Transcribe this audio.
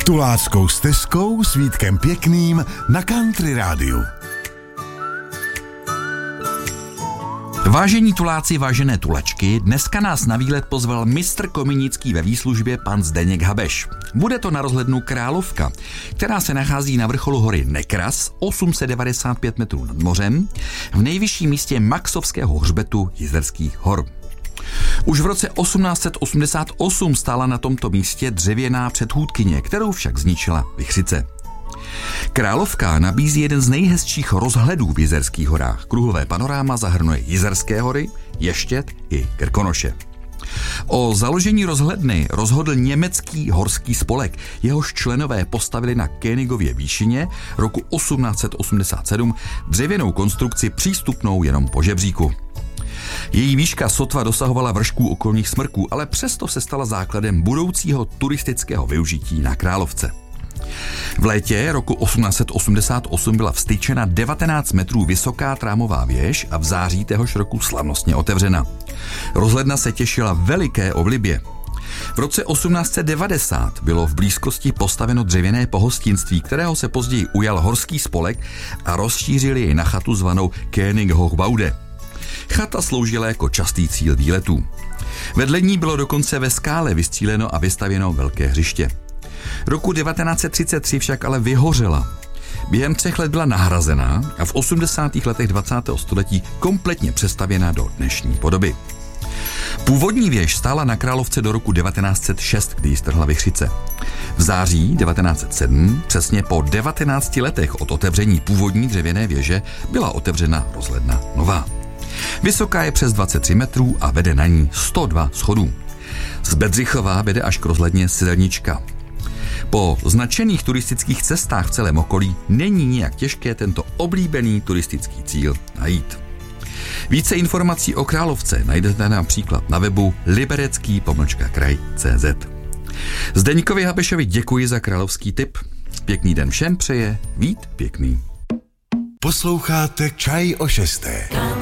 Tuláckou stezkou s Vítkem Pěkným na Country rádiu. Vážení tuláci, vážené tulačky, dneska nás na výlet pozval mistr Kominický ve výslužbě pan Zdeněk Habeš. Bude to na rozhlednu Královka, která se nachází na vrcholu hory Nekras, 895 metrů nad mořem, v nejvyšším místě Maxovského hřbetu Jizerských hor. Už v roce 1888 stála na tomto místě dřevěná předchůdkyně, kterou však zničila vichřice. Královka nabízí jeden z nejhezčích rozhledů v Jizerských horách. Kruhové panoráma zahrnuje Jizerské hory, Ještěd i Krkonoše. O založení rozhledny rozhodl německý horský spolek. Jehož členové postavili na Königově výšině roku 1887 dřevěnou konstrukci přístupnou jenom po žebříku. Její výška sotva dosahovala vršků okolních smrků, ale přesto se stala základem budoucího turistického využití na Královce. V létě roku 1888 byla vztyčena 19 metrů vysoká trámová věž a v září téhož roku slavnostně otevřena. Rozhledna se těšila veliké oblibě. V roce 1890 bylo v blízkosti postaveno dřevěné pohostinství, kterého se později ujal horský spolek a rozšířili jej na chatu zvanou König-Hochbaude. Chata sloužila jako častý cíl výletů. Vedle ní bylo dokonce ve skále vystříleno a vystavěno velké hřiště. Roku 1933 však ale vyhořela. Během 3 let byla nahrazená a v 80. letech 20. století kompletně přestavěna do dnešní podoby. Původní věž stála na Královce do roku 1906, kdy ji strhla vichřice. V září 1907, přesně po 19 letech od otevření původní dřevěné věže, byla otevřena rozhledna nová. Vysoká je přes 23 metrů a vede na ní 102 schodů. Z Bedřichova vede až k rozhledně silnička. Po značených turistických cestách v celém okolí není nijak těžké tento oblíbený turistický cíl najít. Více informací o Královce najdete například na webu liberecký-kraj.cz. Zdeňkovi Habešovi děkuji za královský tip. Pěkný den všem přeje Vít Pěkný. Posloucháte Čaj o 6.